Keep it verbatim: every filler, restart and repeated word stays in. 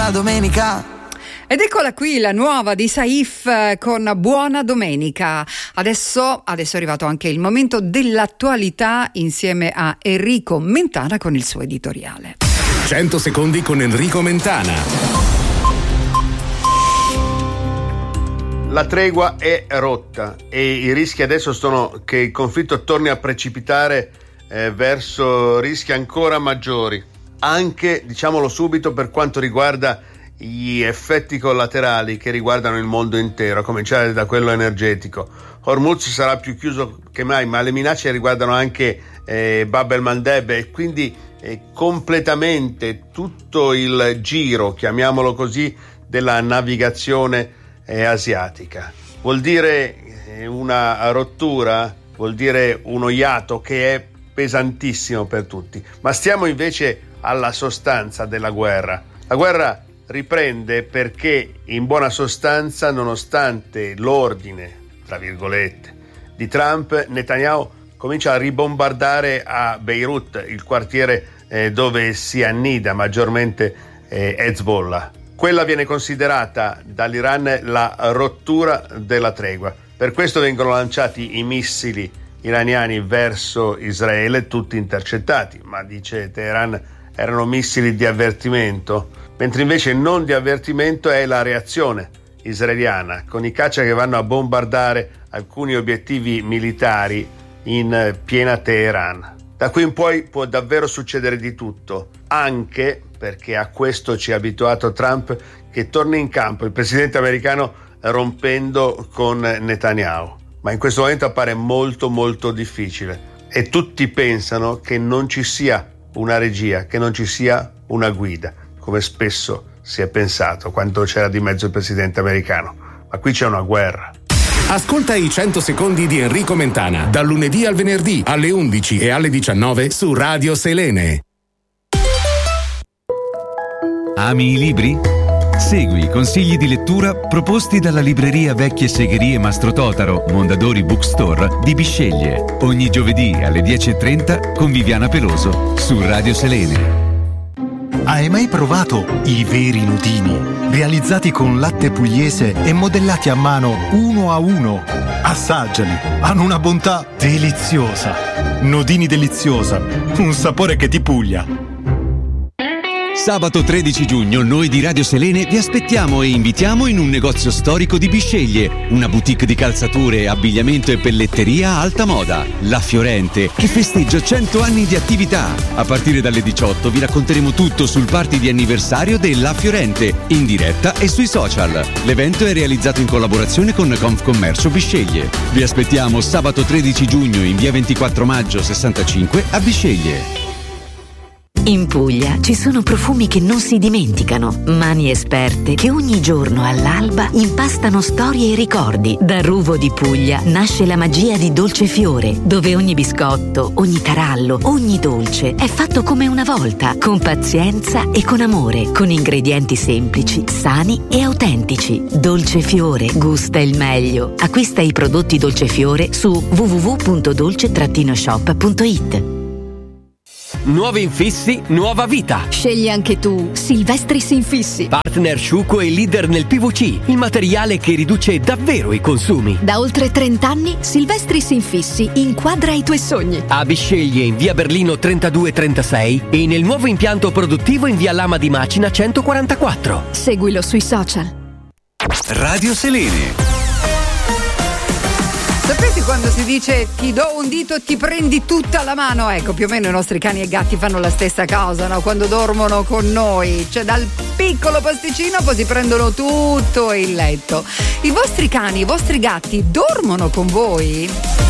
Buona domenica. Ed eccola qui la nuova di Saif con Buona Domenica. Adesso, adesso è arrivato anche il momento dell'attualità insieme a Enrico Mentana con il suo editoriale. cento secondi con Enrico Mentana. La tregua è rotta e i rischi adesso sono che il conflitto torni a precipitare eh, verso rischi ancora maggiori, anche, diciamolo subito, per quanto riguarda gli effetti collaterali che riguardano il mondo intero, a cominciare da quello energetico. Hormuz sarà più chiuso che mai, ma le minacce riguardano anche eh, Bab el-Mandeb e quindi eh, completamente tutto il giro, chiamiamolo così, della navigazione eh, asiatica. Vuol dire eh, una rottura, vuol dire uno iato che è pesantissimo per tutti. Ma stiamo invece alla sostanza della guerra. La guerra riprende perché, in buona sostanza, nonostante l'ordine, tra virgolette, di Trump, Netanyahu comincia a ribombardare a Beirut, il quartiere eh, dove si annida maggiormente eh, Hezbollah. Quella viene considerata dall'Iran la rottura della tregua. Per questo vengono lanciati i missili iraniani verso Israele, tutti intercettati, ma dice Teheran erano missili di avvertimento, mentre invece non di avvertimento è la reazione israeliana, con i caccia che vanno a bombardare alcuni obiettivi militari in piena Teheran. Da qui in poi può davvero succedere di tutto, anche perché a questo ci ha abituato Trump, che torna in campo il presidente americano rompendo con Netanyahu. Ma in questo momento appare molto molto difficile e tutti pensano che non ci sia una regia, che non ci sia una guida, come spesso si è pensato quando c'era di mezzo il presidente americano. Ma qui c'è una guerra. Ascolta i cento secondi di Enrico Mentana, dal lunedì al venerdì alle undici e alle diciannove su Radio Selene. Ami i libri? Segui i consigli di lettura proposti dalla libreria Vecchie Segherie Mastro Totaro, Mondadori Bookstore di Bisceglie. Ogni giovedì alle dieci e trenta con Viviana Peloso su Radio Selene. Hai mai provato i veri nudini? Realizzati con latte pugliese e modellati a mano uno a uno. Assaggiali, hanno una bontà deliziosa. Nudini deliziosa, un sapore che ti puglia. Sabato tredici giugno noi di Radio Selene vi aspettiamo e invitiamo in un negozio storico di Bisceglie, una boutique di calzature, abbigliamento e pelletteria a alta moda, La Fiorente, che festeggia cento anni di attività. A partire dalle diciotto vi racconteremo tutto sul party di anniversario della Fiorente, in diretta e sui social. L'evento è realizzato in collaborazione con Confcommercio Bisceglie. Vi aspettiamo sabato tredici giugno in via ventiquattro maggio sessantacinque a Bisceglie. In Puglia ci sono profumi che non si dimenticano, mani esperte che ogni giorno all'alba impastano storie e ricordi. Da Ruvo di Puglia nasce la magia di Dolcefiore, dove ogni biscotto, ogni tarallo, ogni dolce è fatto come una volta, con pazienza e con amore, con ingredienti semplici, sani e autentici. Dolcefiore gusta il meglio. Acquista i prodotti Dolcefiore su w w w punto dolce shop punto it. Nuovi infissi, nuova vita. Scegli anche tu Silvestris Infissi. Partner Sciuco e leader nel P V C, il materiale che riduce davvero i consumi. Da oltre trenta anni Silvestris Infissi inquadra i tuoi sogni. A Bisceglie in via Berlino trentadue trentasei e nel nuovo impianto produttivo in via Lama di Macina centoquarantaquattro. Seguilo sui social. Radio Selene. Sapete quando si dice ti do un dito e ti prendi tutta la mano? Ecco, più o meno i nostri cani e gatti fanno la stessa cosa, no? Quando dormono con noi, cioè dal piccolo pasticcino poi si prendono tutto il letto. I vostri cani, i vostri gatti dormono con voi?